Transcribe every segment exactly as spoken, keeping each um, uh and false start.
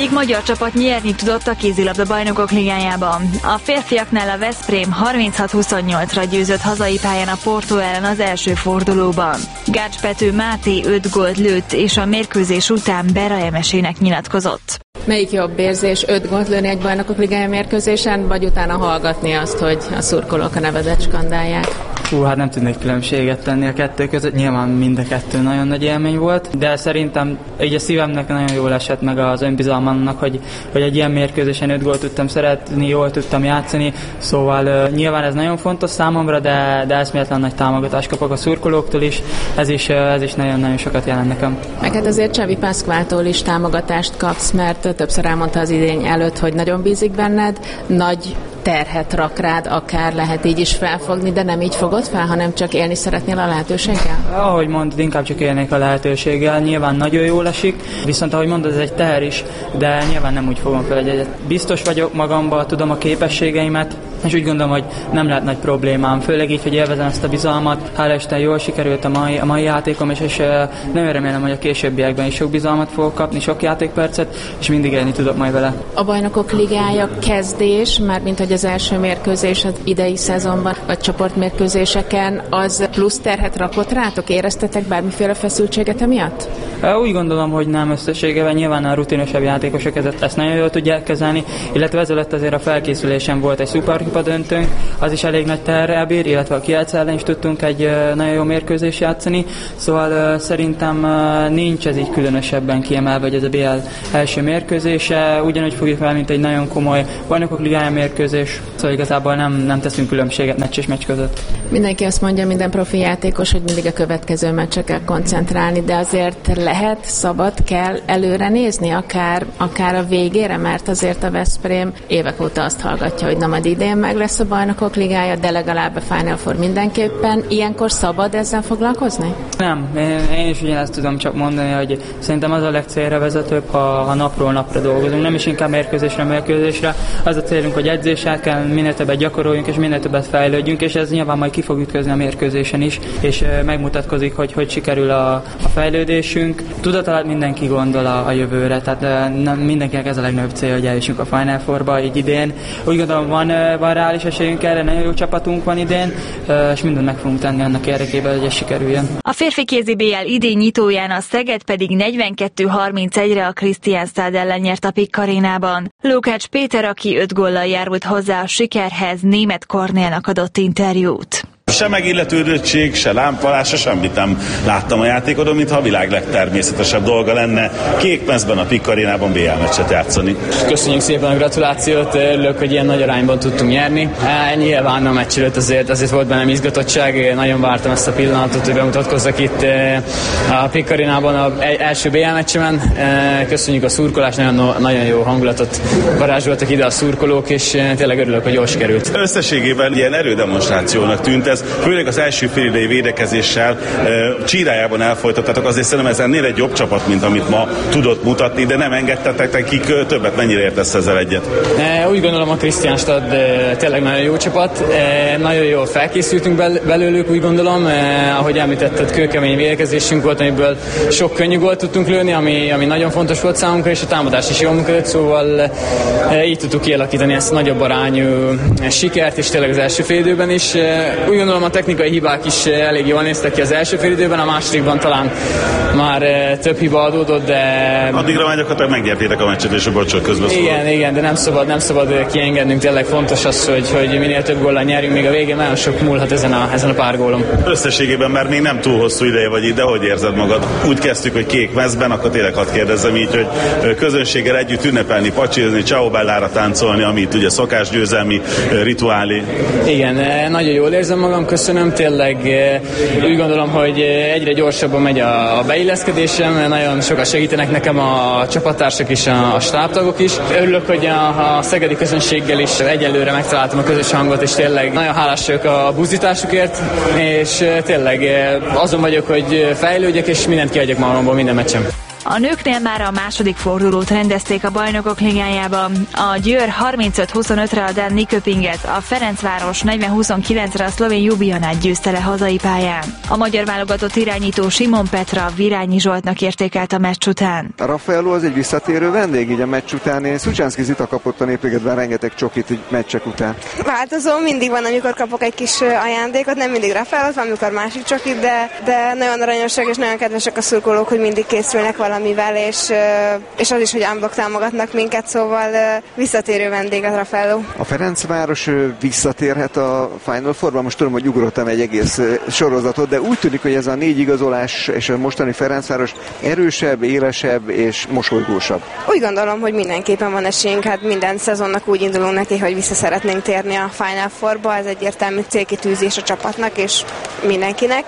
Egyik magyar csapat nyerni tudott a kézilabda bajnokok ligájában. A férfiaknál a Veszprém harminchat huszonnyolcra győzött hazai pályán a Porto ellen az első fordulóban. Gácspető Máté öt gólt lőtt, és a mérkőzés után Bera Emesének nyilatkozott. Melyik jobb érzés, öt gólt lőni egy bajnokok ligája mérkőzésen, vagy utána hallgatni azt, hogy a szurkolók a nevedet skandálják? Hú, hát nem tudnék különbséget tenni a kettő között, nyilván mind a kettő nagyon nagy élmény volt, de szerintem így a szívemnek nagyon jól esett meg az önbizalmamnak, hogy, hogy egy ilyen mérkőzésen öt gólt tudtam szeretni, jól tudtam játszani, szóval uh, nyilván ez nagyon fontos számomra, de, de eszméletlen nagy támogatást kapok a szurkolóktól is, ez is, uh, ez is nagyon-nagyon sokat jelent nekem. Meg hát azért Xavi Pascualtól is támogatást kapsz, mert többször elmondta az idény előtt, hogy nagyon bízik benned, nagy terhet rak rád, akár lehet így is felfogni, de nem így fogod fel, hanem csak élni szeretnél a lehetőséggel? Ahogy mondod, inkább csak élnék a lehetőséggel, nyilván nagyon jól esik, viszont ahogy mondod, ez egy teher is, de nyilván nem úgy fogom fel egyet. Biztos vagyok magamban, tudom a képességeimet, és úgy gondolom, hogy nem lehet nagy problémám, főleg így, hogy élvezem ezt a bizalmat. Hála Isten, jól sikerült a mai, a mai játékom, és, és nagyon remélem, hogy a későbbiekben is sok bizalmat fogok kapni, sok játékpercet, és mindig élni tudok majd vele. A Bajnokok Ligája kezdés, mármint hogy az első mérkőzés az idei szezonban, vagy csoportmérkőzéseken, az plusz terhet rakott rátok? Éreztetek bármiféle feszültséget emiatt? Úgy gondolom, hogy nem összességében, nyilván a rutinosabb játékosok ezt nagyon jól tudják kezelni, illetve ezelőtt azért a felkészülésen volt egy szuperkupa döntőnk, az is elég nagy terrel bír, illetve a Kielce ellen is tudtunk egy nagyon jó mérkőzést játszani, szóval szerintem nincs ez így különösebben kiemelve, hogy ez a bé el első mérkőzése, ugyanúgy fogjuk fel, mint egy nagyon komoly Bajnokok Ligája mérkőzés, szóval igazából nem, nem teszünk különbséget meccs és meccs között. Mindenki azt mondja, minden profi játékos, hogy mindig a következő meccsre kell koncentrálni, de azért lehet, szabad, kell előre nézni, akár, akár a végére, mert azért a Veszprém évek óta azt hallgatja, hogy na majd idén meg lesz a Bajnokok Ligája, de legalább a Final Four mindenképpen. Ilyenkor szabad ezzel foglalkozni? Nem, én is ugyanezt tudom csak mondani, hogy szerintem az a legcélra vezetőbb, ha, ha napról napra dolgozunk, nem is inkább mérkőzésre mérkőzésre. Az a célunk, hogy edzéssel kell, minél többet gyakoroljunk, és minél többet fejlődjünk, és ez nyilván majd ki fog ütközni a mérkőzésen is, és megmutatkozik, hogy hogy sikerül a, a fejlődésünk. Tudat alatt mindenki gondol a, a jövőre, tehát nem, mindenkinek ez a legnagyobb cél, hogy eljussunk a Final Fourba így idén. Úgy gondolom, van, van reális esélyünk erre, nagyon jó csapatunk van idén, és mindent meg fogunk tenni annak érdekében, hogy ez sikerüljön. A férfi kézi bé el idén nyitóján a Szeged pedig negyvenkettő harmincegyre a Kristianstad ellen nyert a Pikk Arénában. Lukács Péter, aki öt góllal járult hozzá a sikerhez, Németh Kornélnak adott interjút. Se megilletődöttség, se lámpalás, se semmit nem láttam a játékodon, mintha a világ legtermészetesebb dolga lenne kék mezben a Pikk Arénában bé el meccset játszani. Köszönjük szépen a gratulációt, örülök, hogy ilyen nagy arányban tudtunk nyerni. E, nyilván a meccs előtt azért, azért volt bennem izgatottság, nagyon vártam ezt a pillanatot, hogy bemutatkozzak itt a Pikk Arénában az első bé el meccsemen. Köszönjük a szurkolást, nagyon, nagyon jó hangulatot varázsoltak ide a szurkolók, és tényleg örülök, hogy jól sikerült. Összességében ilyen erődemonstrációnak tűnt ez, főleg az első félidei védekezéssel e, csírájában elfolytattátok, azért szerintem ez ennél egy jobb csapat, mint amit ma tudott mutatni, de nem engedtetek nekik többet, mennyire értesz ezzel egyet? E, úgy gondolom, a Kristianstad e, tényleg nagyon jó csapat, e, nagyon jól felkészültünk bel- belőlük, úgy gondolom, e, ahogy említetted, kőkemény védekezésünk volt, amiből sok könnyű gólt tudtunk lőni, ami, ami nagyon fontos volt számunkra, és a támadás is jól működött, szóval e, így tudtuk kialakítani ezt nagyobb arányú e, sikert, és tényleg az első félidőben is. E, úgy gondolom, a technikai hibák is elég jól néztek ki az első félidőben, a másodikban talán már több hiba adódott, de... Addigra már gyakorlatilag megnyertétek a meccset, és a bocsok közben szólal. Igen, igen, de nem szabad, nem szabad kiengednünk, tényleg fontos az, hogy, hogy minél több góllal nyerjünk, még a végén nagyon sok múlhat ezen a, ezen a pár gólon. Összességében már még nem túl hosszú ideje vagy itt, de hogy érzed magad? Úgy kezdtük, hogy kék mezben, akkor tényleg hadd kérdezzem így, hogy közönséggel együtt ünnepelni, pacsizni, ciao bellára táncolni, amit ugye szokásgyőzelmi rituálé. Igen, nagyon jól érzem magam, köszönöm, tényleg úgy gondolom, hogy egyre gyorsabban megy a beilleszkedésem, nagyon sokat segítenek nekem a csapattársak és a, a stábtagok is. Örülök, hogy a, a szegedi közönséggel is egyelőre megtaláltam a közös hangot, és tényleg nagyon hálás vagyok a buzdításukért, és tényleg azon vagyok, hogy fejlődjek, és mindent kiadjak magamból minden meccsem. A nőknél már a második fordulót rendezték a Bajnokok Ligájában. A Győr harmincöt huszonötre a dán Nyköpinget, a Ferencváros negyven huszonkilencre a szlovén Ljubljanát győzte le hazai pályán. A magyar válogatott irányító Simon Petra Virányi Zsoltnak értékelt a meccs után. A Raffaello az egy visszatérő vendég így a meccs után. Én Szucsánszky Zita kapott a Népligetben rengeteg csokit így meccsek után. Változó, mindig van, amikor kapok egy kis ajándékot, nem mindig Raffaello, van, amikor másik csokit, de, de nagyon aranyosak és nagyon kedvesek a szurkolók, hogy mindig készülnek valamivel, és, és az is, hogy unblock támogatnak minket, szóval visszatérő vendég a Raffaello. A Ferencváros visszatérhet a Final Fourban, most tudom, hogy ugrottam egy egész sorozatot, de úgy tűnik, hogy ez a négy igazolás és a mostani Ferencváros erősebb, élesebb és mosolygósabb. Úgy gondolom, hogy mindenképpen van esélyünk, hát minden szezonnak úgy indulunk neki, hogy vissza szeretnénk térni a Final Fourba, ez egyértelmű célkitűzés a csapatnak és mindenkinek.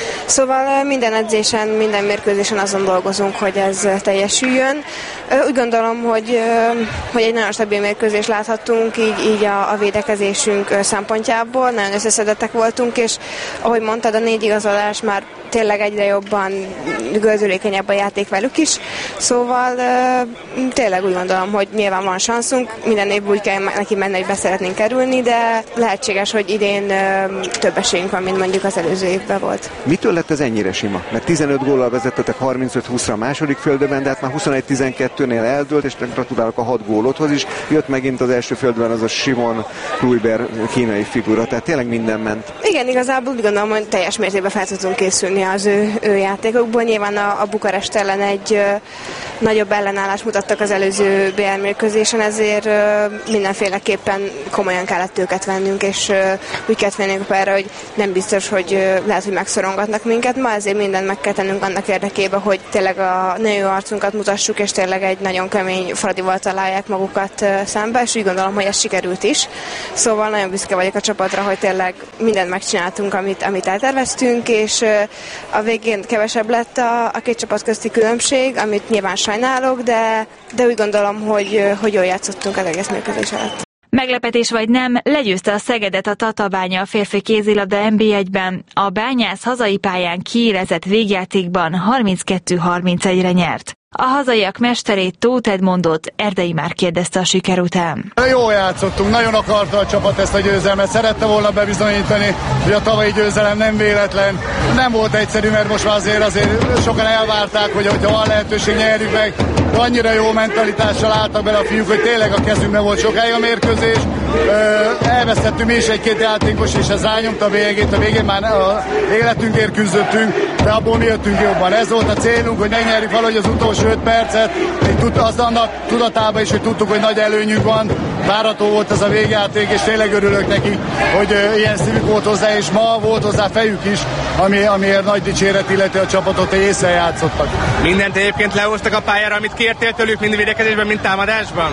Szóval minden edzésen, minden mérkőzésen azon dolgozunk, hogy ez teljesüljön. Úgy gondolom, hogy, hogy egy nagyon stabil mérkőzést láthattunk, így, így a, a védekezésünk szempontjából, nagyon összeszedettek voltunk, és ahogy mondtad, a négy igazolás már tényleg egyre jobban gördülékenyebb a játék velük is, szóval tényleg úgy gondolom, hogy nyilván van szanszunk, minden évben úgy kell neki menni, hogy be szeretnénk kerülni, de lehetséges, hogy idén több esélyünk van, mint mondjuk az előző évben volt. Mitől lett ez ennyire sima? Mert tizenöt góllal vezettetek harmincöt húszra a második félidőben, de hát már huszonegy tizenkettőnél eldőlt, és gratulálok a hat gólodhoz is. Jött megint az első félidőben az a Simon Kluiber kínai figura, tehát tényleg minden ment. Igen, igazából úgy gondolom, hogy teljes mértékben fel tudtunk készülni az ő, ő játékokból. Nyilván a, a Bukarest ellen egy ö, nagyobb ellenállást mutattak az előző bé el mérkőzésen, ezért ö, mindenféleképpen komolyan kellett őket vennünk, és ö, úgy kellett vennünk erre, hogy nem biztos, hogy ö, lehet, hogy megszorongatnak minket. Ma ezért mindent meg kell tennünk annak érdekében, hogy tényleg a női arcunkat mutassuk, és tényleg egy nagyon kemény Fradival találják magukat ö, szembe, és úgy gondolom, hogy ez sikerült is. Szóval nagyon büszke vagyok a csapatra, hogy tényleg mindent megcsináltunk, amit, amit elterveztünk, és ö, a végén kevesebb lett a, a két csapat közti különbség, amit nyilván sajnálok, de, de úgy gondolom, hogy, hogy jól játszottunk az egész mérkőzés alatt. Meglepetés vagy nem, legyőzte a Szegedet a Tatabánya a férfi kézilabda en bé egyben. A Bányász hazai pályán kiélezett végjátékban harminckettő harmincegyre nyert. A hazaiak mesterét, Tóth Edmondot Erdei már kérdezte a siker után. Jól játszottunk, nagyon akarta a csapat ezt a győzelmet, szerette volna bebizonyítani, hogy a tavalyi győzelem nem véletlen. Nem volt egyszerű, mert most már azért, azért sokan elvárták, hogy ha van lehetőség, nyerjük meg. De annyira jó mentalitással álltak bele a fiúk, hogy tényleg a kezünkben volt sokáig a mérkőzés. Elvesztettünk mi is egy-két játékos, és ez rányomta a végét. A végén már a életünkért küzdöttünk, de abból mi jöttünk jobban. Ez volt a célunk, hogy megnyerjük valahogy az utolsó öt percet. Az annak tudatában is, hogy tudtuk, hogy nagy előnyünk van. Várható volt ez a végjáték, és tényleg örülök neki, hogy ilyen szívük volt hozzá, és ma volt hozzá fejük is, ami, amiért nagy dicséret illeti a csapatot, hogy észre játszottak. Mindent egyébként lehoztak a pályára, amit kértél tőlük, mind védekezésben, mind támadásban?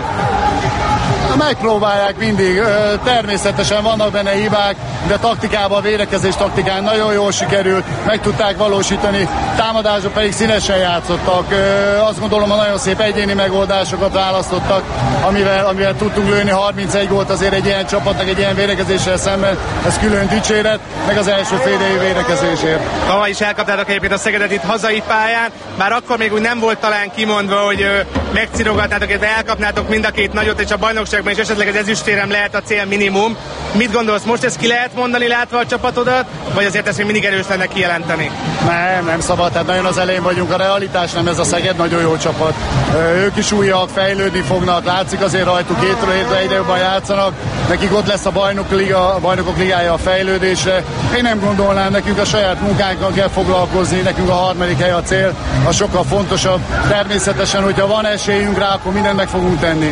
Megpróbálják mindig, természetesen vannak benne hibák, de taktikában, a védekezés taktikán nagyon jól sikerült, meg tudták valósítani, támadásban pedig színesen játszottak. Azt gondolom, hogy nagyon szép egyéni megoldásokat választottak, amivel, amivel tudtunk lőni harmincegy gólt azért egy ilyen csapatnak, egy ilyen védekezéssel szemben, ez külön dicséret, meg az első fél év védekezésért. Tavaly is elkaptátok egyébként a Szegedet itt hazai pályán, bár akkor még úgy nem volt talán kimondva, hogy megcirogatnátok, illetve elkapnátok mind a két nagyot, és a bajnokságban is esetleg az ezüstérem lehet a cél minimum. Mit gondolsz, most ezt ki lehet mondani látva a csapatodat, vagy azért ezt még mindig erős lenne kijelenteni? Nem, nem szabad, tehát nagyon az elején vagyunk, a realitás nem ez a Szeged, nagyon jó csapat. Ők is újak, fejlődni fognak, látszik azért rajtuk, hétről hétre egyre jobban játszanak, nekik ott lesz a bajnok liga, a bajnokok ligája a fejlődésre. Én nem gondolnám, nekünk a saját munkánkkal kell foglalkozni, nekünk a harmadik hely a cél, az sokkal fontosabb. Természetesen, hogyha van esélyünk rá, akkor mindent meg fogunk tenni.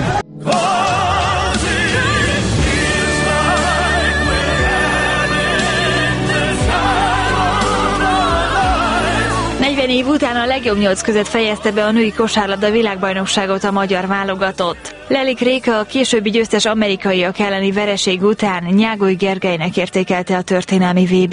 negyven év után a legjobb nyolc között fejezte be a női kosárlabda világbajnokságot a magyar válogatott. Lelik Réka a későbbi győztes amerikaiak elleni vereség után Nyágoly Gergelynek értékelte a történelmi vé bét.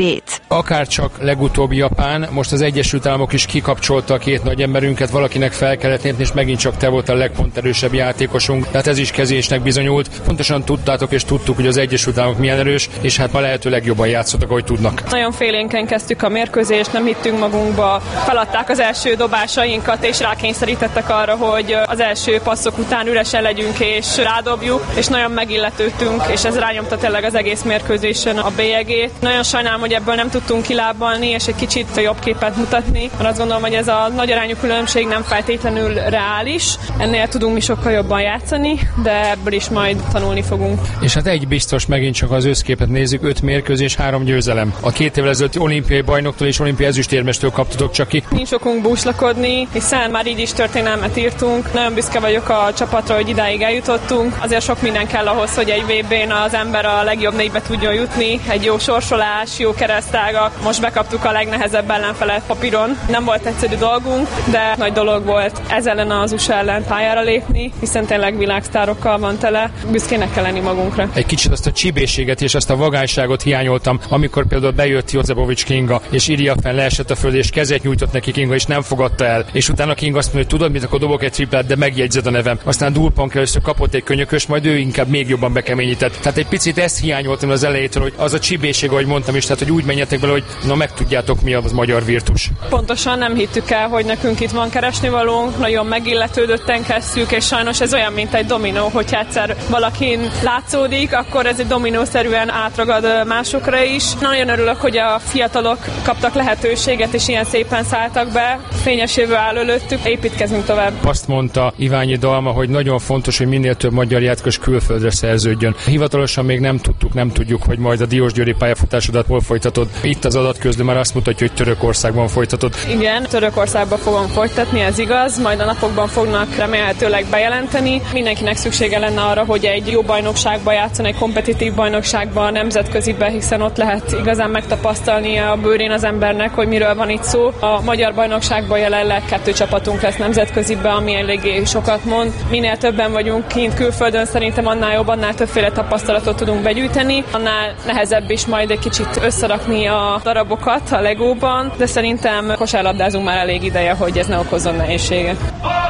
Akárcsak legutóbb Japán, most az Egyesült Államok is kikapcsolta a két nagy emberünket, valakinek fel kellett lépni, és megint csak te volt a legponterősebb játékosunk. Tehát ez is kezésnek bizonyult. Pontosan tudtátok és tudtuk, hogy az Egyesült Államok milyen erős, és hát ma lehető legjobban játszottak, ahogy tudnak. Nagyon félénken kezdtük a mérkőzést, nem hittünk magunkba, feladták az első dobásainkat, és rákényszerítettek arra, hogy az első passzok után üresen legyünk és rádobjuk, és nagyon megilletődtünk, és ez rányomta tényleg az egész mérkőzésen a bélyegét. Nagyon sajnálom, hogy ebből nem tudtunk kilábalni, és egy kicsit jobb képet mutatni, mert azt gondolom, hogy ez a nagy arányú különbség nem feltétlenül reális. Ennél tudunk mi sokkal jobban játszani, de ebből is majd tanulni fogunk. És hát egy biztos, megint csak az összképet nézzük, öt mérkőzés, három győzelem. A két évvel ezelőtti olimpiai bajnoktól és olimpiai ezüstérmestől kaptatok csak ki. Nincs okunk búslakodni, hiszen már így is történelmet írtunk. Nagyon büszke vagyok a csapatra, hogy idáig eljutottunk. Azért sok minden kell ahhoz, hogy egy vé bén az ember a legjobb négybe tudjon jutni. Egy jó sorsolás, jó keresztágak. Most bekaptuk a legnehezebb ellenfelet papíron. Nem volt egyszerű dolgunk, de nagy dolog volt ez ellen az u es á ellen pályára lépni, hiszen tényleg világsztárokkal van tele. Büszkének kell lenni magunkra. Egy kicsit azt a csibészséget és azt a vagányságot hiányoltam, amikor például bejött Jozebovics Kinga, és Ilya fel leesett a föld, és kezet nyújtott neki Kinga, és nem fogadta el. És utána Kinga azt mondja, hogy tudod, mit, akkor dobok egy triplát, de megjegyzed a nevem. Aztán Dulpon először kapott egy könyökös, majd ő inkább még jobban bekeményített. Tehát egy picit ezt hiányoltam az elejétől, hogy az a csibészség, ahogy mondtam is, tehát hogy úgy menjetek bele, hogy na megtudjátok, mi az magyar virtus. Pontosan nem hittük el, hogy nekünk itt van keresnivalónk, nagyon megilletődötten kezdtük, és sajnos ez olyan, mint egy dominó, hogyha egyszer valakin látszódik, akkor ez egy dominószerűen átragad másokra is. Nagyon örülök, hogy a fiatalok kaptak lehetőséget, és ilyen szépen szálltak be. Fényes jövő áll előttük, építkezünk tovább. Azt mondta Iványi Dalma, hogy nagyon fontos, hogy minél több magyar játékos külföldre szerződjön. Hivatalosan még nem tudtuk, nem tudjuk, hogy majd a diósgyőri pályafutásodat hol folytatod. Itt az adatközlő már azt mutatja, hogy Törökországban folytatod. Igen, Törökországban fogom folytatni, ez igaz, majd a napokban fognak remélhetőleg bejelenteni. Mindenkinek szüksége lenne arra, hogy egy jó bajnokságban játszon, egy kompetitív bajnokságban, nemzetközibe, hiszen ott lehet igazán megtapasztalni a bőrén az embernek, hogy miről van itt szó. A magyar bajnokságban jelenleg kettő csapatunk lesz nemzetközibe, ami eléggé sokat mond. Minél többen vagyunk kint külföldön, szerintem annál jobb, annál többféle tapasztalatot tudunk begyűjteni, annál nehezebb is majd egy kicsit összerakni a darabokat a legóban, de szerintem kosárlabdázunk már elég ideje, hogy ez ne okozzon nehézséget.